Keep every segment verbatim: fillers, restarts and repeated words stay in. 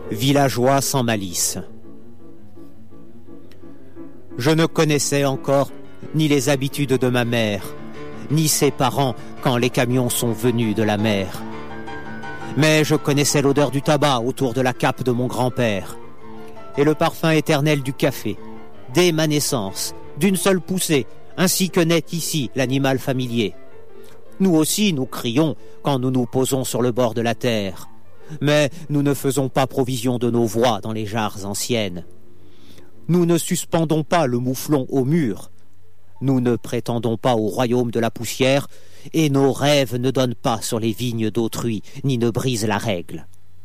Villageois sans malice. Je ne connaissais encore ni les habitudes de ma mère, ni ses parents quand les camions sont venus de la mer. Mais je connaissais l'odeur du tabac autour de la cape de mon grand-père, et le parfum éternel du café, dès ma naissance, d'une seule poussée, ainsi que naît ici l'animal familier. Nous aussi nous crions quand nous nous posons sur le bord de la terre, mais nous ne faisons pas provision de nos voix dans les jarres anciennes. Nous ne suspendons pas le mouflon au mur, nous ne prétendons pas au royaume de la poussière, et nos rêves ne donnent pas sur les vignes d'autrui, ni ne brisent la règle.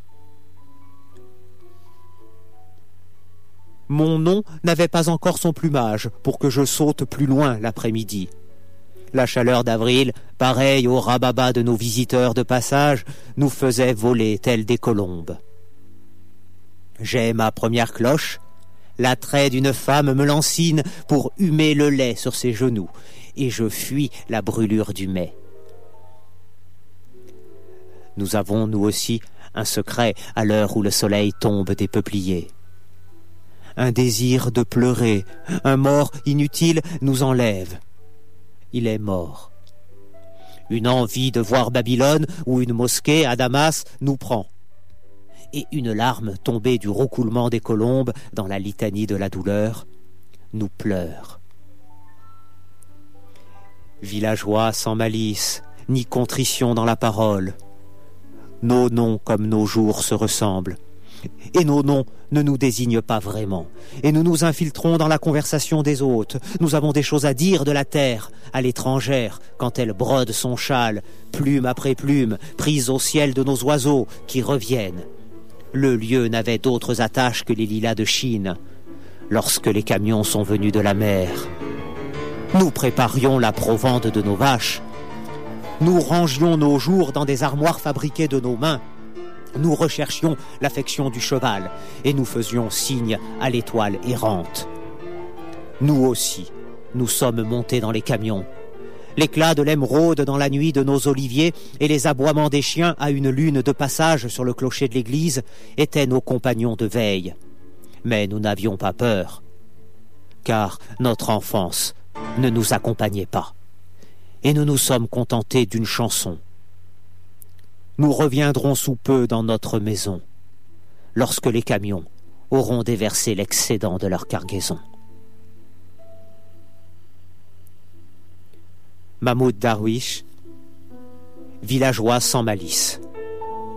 Mon nom n'avait pas encore son plumage pour que je saute plus loin l'après-midi. La chaleur d'avril, pareille au rababa de nos visiteurs de passage, nous faisait voler tels des colombes. J'ai ma première cloche, l'attrait d'une femme me lancine pour humer le lait sur ses genoux, et je fuis la brûlure du mai. Nous avons, nous aussi, un secret à l'heure où le soleil tombe des peupliers. Un désir de pleurer, un mort inutile nous enlève. Il est mort. Une envie de voir Babylone ou une mosquée à Damas nous prend. Et une larme tombée du roucoulement des colombes dans la litanie de la douleur nous pleure. Villageois sans malice, ni contrition dans la parole, nos noms comme nos jours se ressemblent, et nos noms ne nous désignent pas vraiment, et nous nous infiltrons dans la conversation des hôtes. Nous avons des choses à dire de la terre à l'étrangère quand elle brode son châle, plume après plume, prise au ciel de nos oiseaux qui reviennent. Le lieu n'avait d'autres attaches que les lilas de Chine, lorsque les camions sont venus de la mer. Nous préparions la provende de nos vaches. Nous rangions nos jours dans des armoires fabriquées de nos mains. Nous recherchions l'affection du cheval et nous faisions signe à l'étoile errante. Nous aussi, nous sommes montés dans les camions. L'éclat de l'émeraude dans la nuit de nos oliviers et les aboiements des chiens à une lune de passage sur le clocher de l'église étaient nos compagnons de veille. Mais nous n'avions pas peur, car notre enfance ne nous accompagnait pas, et nous nous sommes contentés d'une chanson. Nous reviendrons sous peu dans notre maison, lorsque les camions auront déversé l'excédent de leur cargaison. Mahmoud Darwish, Villageois sans malice.